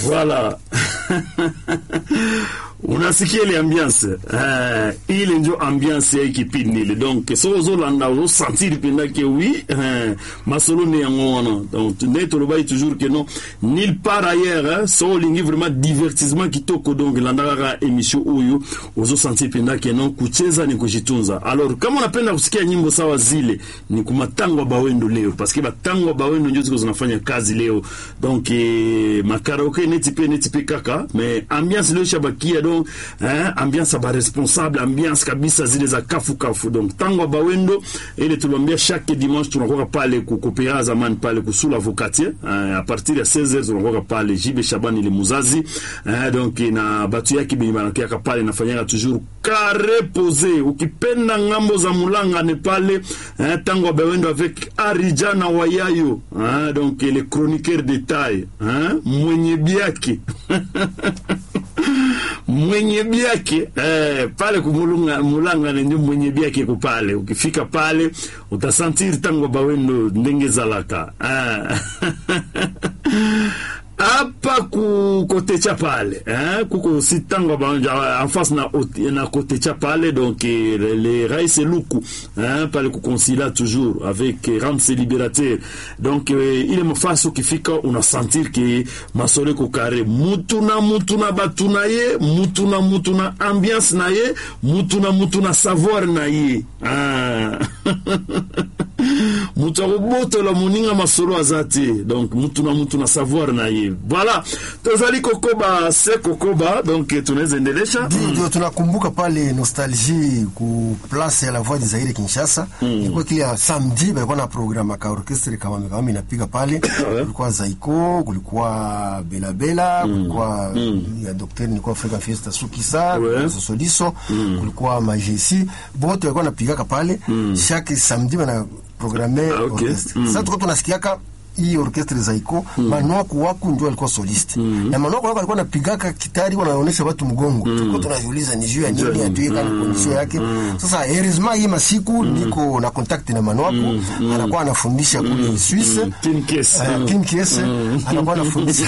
Voilà. Unasikia ile ambiance ile ndio ambiance ya kipindi ile. Donc sozo landa o sentir penda que oui masolo ne yango. Donc neto le bail toujours que non nulle part ailleurs so lingi vraiment divertissement kitoko. Donc landa émission oyo ozo sentir penda que non kucheza ni kujitunza. Alors kama unapenda kusikia nyimbo sawa zile ni kumatango bawendo leo parce que batango bawendo ndio ziko zinafanya kazi leo. Donc makaraoke neti pe kaka mais ambiance leo shabakia. Donc ambiance ba responsable, ambiance kabisa zile za kafu. Donc tango bawendo ile tulambia chaque dimanche tunakuwa pale kukopera zamani pale kusula vokatier à partir de 16h tunakuwa pale Jibe Shabani ile muzazi donc na batu yake bimanakia pale nafanyanga toujours carré posé. Ukipenda ngambo za Mulanga ne pale tango bawendo avec Arijana Wayayo donc les chroniqueurs de taille mwenye biaki mwenye biake pale kumulunga Mulanga ndio mwenye biake ko pale. Ukifika pale utasentir tango bawendo ndenge zalaka hapa kukotecha pale kuko sitango banja en face na kotecha pale. Donc les Raïs Luku pale ku consulat toujours avec Ramse Libérateur. Donc il est mfaso kifika una sentir que masole ko carré mutuna batuna ye mutuna ambiance na ye mutuna savoir na ye mutaroboto la muninga masolo azati. Donc mutuna savoir na ye. Voilà, tozali kokoba se kokoba. Donc tunaweza endelesha ndio tunakumbuka pale nostalgie ku place ya la voix des Zaire Kinshasa. Ilikuwa kila samedi balikuwa na programa ka orchestre kama inapiga pale. Kulikuwa Zaiko, kulikuwa Bela, kulikuwa ya Dr. Nico Africa Fiesta Sukisa, Sosoliso, kulikuwa Majesi, bote walikuwa napiga pale chaque samedi bana programmer orchestre. Sasa tuko tunasikiaka hii orchestre Zaiko Manoko wako ndio alikuwa soliste na Manoko wako alikuwa anapigaka kitari wanaonesha watu mgongo. Tuko tunajiuliza ni juu ya nini atuika na kondisio yake. Sasa heureusement hii masiku niko na contact na Manoko anakuwa anafundisha kule Suisse Kinshasa anakuwa anafundisha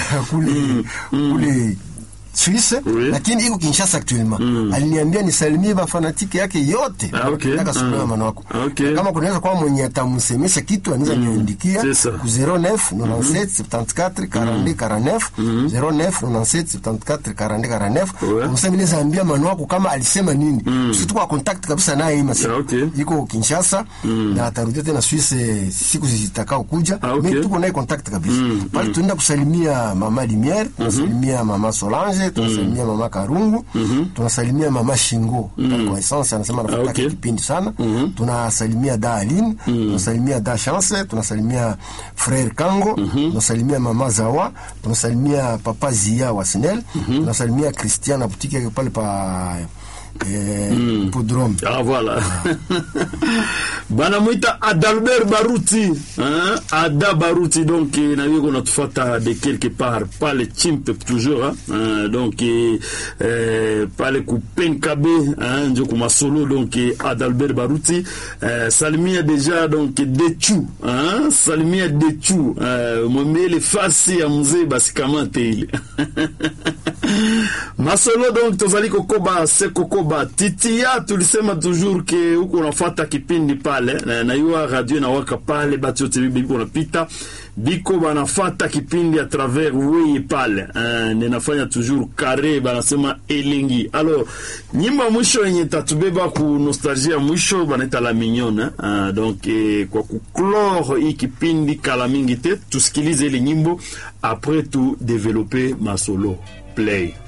kule Suisse lakini iko Kinshasa actuellement. Aliniambia nisalimie ba fanatike yake yote nataka sura Manoko. Kama kunaweza kwa mwenye atamsemesha kitu anaweza niandikia ku 09 97 74 42 49 09 97 74 42 49 kumsemesha ambia Manoko kama alisema nini. Sisi tuko contact kabisa naye hii masiku iko Kinshasa na atarudia tena Suisse siku zitakao kuja. Mimi tuko naye contact kabisa. Pale tunaenda kusalimia mama Lumière, kusalimia mama Solange, tunasalimia mama Karungu, tunasalimia mama Shingo kwa essence anasema anafuata kipindi sana. Tunasalimia da Aline, tunasalimia da Chance, tunasalimia frère Kango, tunasalimia mama Zawa, tunasalimia papa Zia wa Snell, tunasalimia Christiana boutique yake pale pa Podrome. Voilà. Bana muita Adalbert Baruti, Ada Baruti. Donc na yuko natufuata de quelque part pas le chimp toujours donc pale ku Penkabe ndio kuma solo. Donc Adalbert Baruti salimia déjà donc Dechu salimia Dechu mwambie fasi ya mzee basi kama ile masolo. Donc tozali kokoba se kokoba titia tulisema toujours que uko unafuata kipindi pale na yua radio na waka pale batu yote biko unapita biko banafuata kipindi à travers oui pale ninafanya toujours carré banasema elengi. Alors nyimba mwisho yenye tatubeba ku nostalgia mwisho banaita la mignonne donc kwa kuclore hii kipindi kala mingi te tusikilize ile nyimbo après tout développer ma solo play.